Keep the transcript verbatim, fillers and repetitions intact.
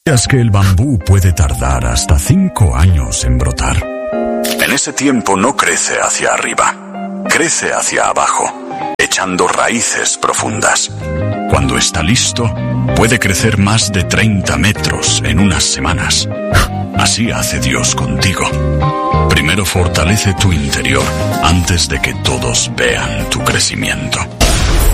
¿Sabías que el bambú puede tardar hasta cinco años en brotar? En ese tiempo no crece hacia arriba, crece hacia abajo, echando raíces profundas. Cuando está listo, puede crecer más de treinta metros en unas semanas. Así hace Dios contigo. Primero fortalece tu interior antes de que todos vean tu crecimiento.